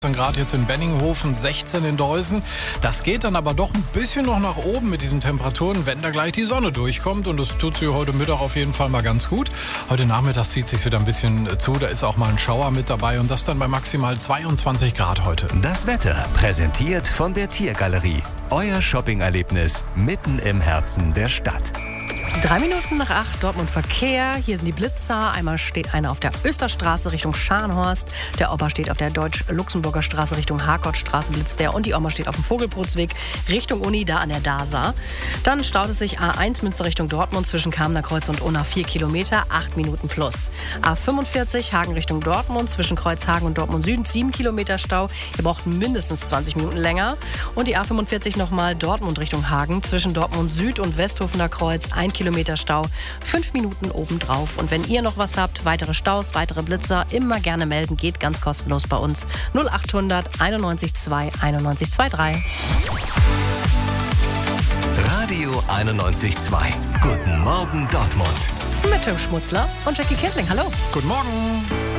Grad jetzt in Benninghofen, 16 in Deusen. Das geht dann aber doch ein bisschen noch nach oben mit diesen Temperaturen, wenn da gleich die Sonne durchkommt. Und das tut sie heute Mittag auf jeden Fall mal ganz gut. Heute Nachmittag zieht es sich wieder ein bisschen zu. Da ist auch mal ein Schauer mit dabei und das dann bei maximal 22 Grad heute. Das Wetter präsentiert von der Tiergalerie. Euer Shopping-Erlebnis mitten im Herzen der Stadt. 3 Minuten nach 8, Dortmund Verkehr. Hier sind die Blitzer. Einmal steht einer auf der Österstraße Richtung Scharnhorst. Der Opa steht auf der Deutsch-Luxemburger Straße Richtung Harkottstraße, blitzt der. Und die Oma steht auf dem Vogelbrutsweg Richtung Uni, da an der DASA. Dann staut es sich A1 Münster Richtung Dortmund zwischen Kamener Kreuz und Unna 4 Kilometer, 8 Minuten plus. A45 Hagen Richtung Dortmund zwischen Kreuzhagen und Dortmund Süden 7 Kilometer Stau. Ihr braucht mindestens 20 Minuten länger. Und die A45 nochmal Dortmund Richtung Hagen zwischen Dortmund Süd und Westhofener Kreuz 1 Kilometer Stau, 5 Minuten obendrauf. Und wenn ihr noch was habt, weitere Staus, weitere Blitzer, immer gerne melden, geht ganz kostenlos bei uns. 0800 91 2 91 23. Radio 91.2. Guten Morgen Dortmund. Mit Tim Schmutzler und Jackie Kindling. Hallo. Guten Morgen.